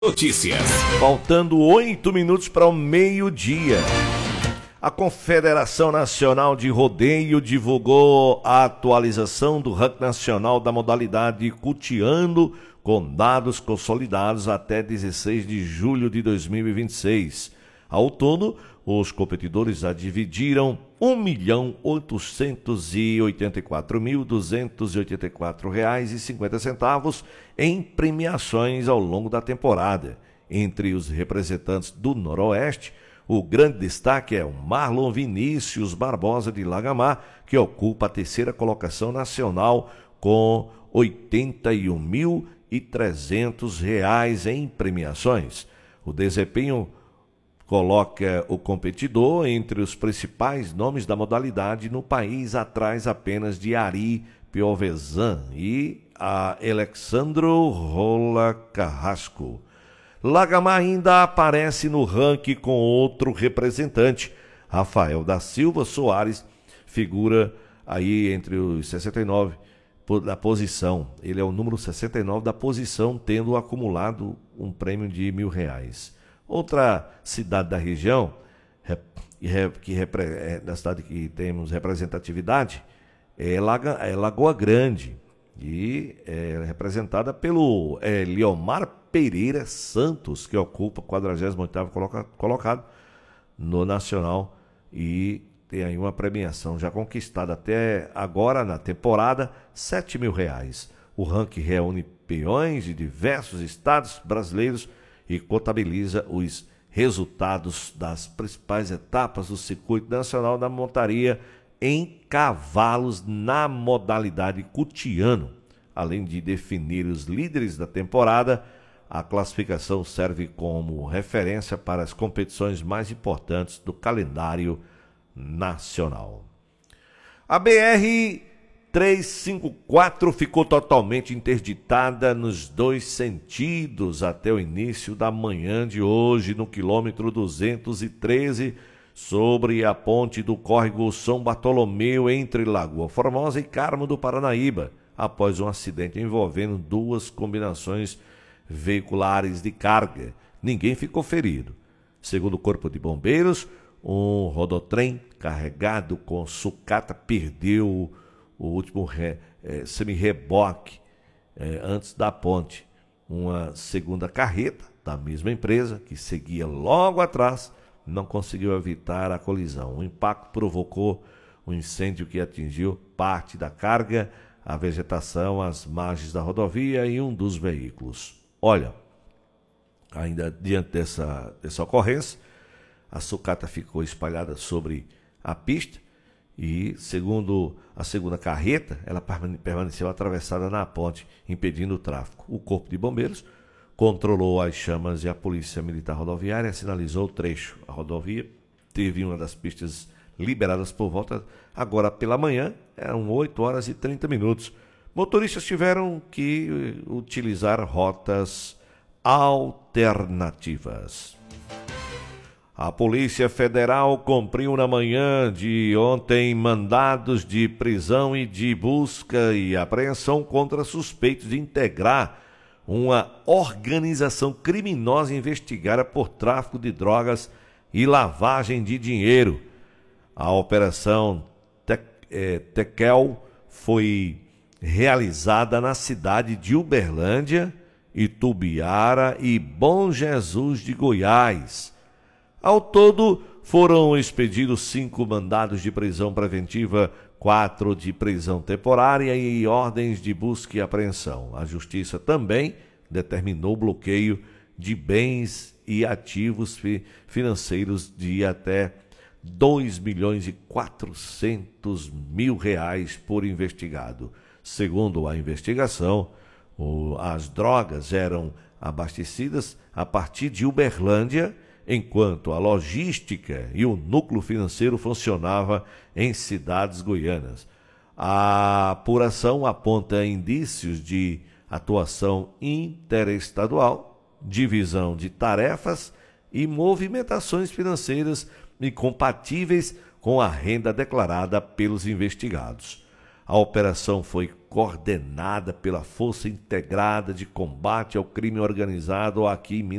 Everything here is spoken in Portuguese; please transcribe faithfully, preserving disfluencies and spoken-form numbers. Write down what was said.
Notícias. Faltando oito minutos para o meio-dia. A Confederação Nacional de Rodeio divulgou a atualização do ranking nacional da modalidade Cutiano, com dados consolidados até dezesseis de julho de dois mil e vinte e seis. Ao todo, os competidores já dividiram um milhão oitocentos e oitenta e quatro mil duzentos e oitenta e quatro reais e cinquenta centavos em premiações ao longo da temporada. Entre os representantes do Noroeste, o grande destaque é o Marlon Vinícius Barbosa de Lagamar, que ocupa a terceira colocação nacional com oitenta e um mil e trezentos reais em premiações. O desempenho coloca o competidor entre os principais nomes da modalidade no país, atrás apenas de Ari Piovesan e a Alexandro Rola Carrasco. Lagamar ainda aparece no ranking com outro representante, Rafael da Silva Soares, figura aí entre os sessenta e nove da posição. Ele é o número sessenta e nove da posição, tendo acumulado um prêmio de mil reais. Outra cidade da região, que é da cidade que temos representatividade, é Lagoa Grande, e é representada pelo é, Leomar Pereira Santos, que ocupa o quadragésimo oitavo colocado no Nacional e tem aí uma premiação já conquistada até agora na temporada, sete mil reais. O ranking reúne peões de diversos estados brasileiros e contabiliza os resultados das principais etapas do Circuito Nacional da Montaria em cavalos na modalidade Cutiano. Além de definir os líderes da temporada, a classificação serve como referência para as competições mais importantes do calendário nacional. A B R trezentos e cinquenta e quatro ficou totalmente interditada nos dois sentidos até o início da manhã de hoje, no quilômetro duzentos e treze, sobre a ponte do córrego São Bartolomeu, entre Lagoa Formosa e Carmo do Paranaíba, após um acidente envolvendo duas combinações veiculares de carga. Ninguém ficou ferido. Segundo o Corpo de Bombeiros, um rodotrem carregado com sucata perdeu o último re, é, semi-reboque é, antes da ponte. Uma segunda carreta da mesma empresa, que seguia logo atrás, não conseguiu evitar a colisão. O impacto provocou um incêndio que atingiu parte da carga, a vegetação, as margens da rodovia e um dos veículos. Olha, ainda diante dessa, dessa ocorrência, a sucata ficou espalhada sobre a pista e, segundo a segunda carreta, ela permaneceu atravessada na ponte, impedindo o tráfego. O Corpo de Bombeiros controlou as chamas e a Polícia Militar Rodoviária sinalizou o trecho. A rodovia teve uma das pistas liberadas por volta agora pela manhã, eram oito horas e trinta minutos. Motoristas tiveram que utilizar rotas alternativas. A Polícia Federal cumpriu na manhã de ontem mandados de prisão e de busca e apreensão contra suspeitos de integrar uma organização criminosa investigada por tráfico de drogas e lavagem de dinheiro. A Operação Te- eh, Tekel foi realizada na cidade de Uberlândia, Itubiara e Bom Jesus de Goiás. Ao todo, foram expedidos cinco mandados de prisão preventiva, quatro de prisão temporária e ordens de busca e apreensão. A Justiça também determinou o bloqueio de bens e ativos fi- financeiros de até dois milhões e quatrocentos mil reais por investigado. Segundo a investigação, o, as drogas eram abastecidas a partir de Uberlândia, enquanto a logística e o núcleo financeiro funcionava em cidades goianas. A apuração aponta indícios de atuação interestadual, divisão de tarefas e movimentações financeiras incompatíveis com a renda declarada pelos investigados. A operação foi coordenada pela Força Integrada de Combate ao Crime Organizado aqui em Minas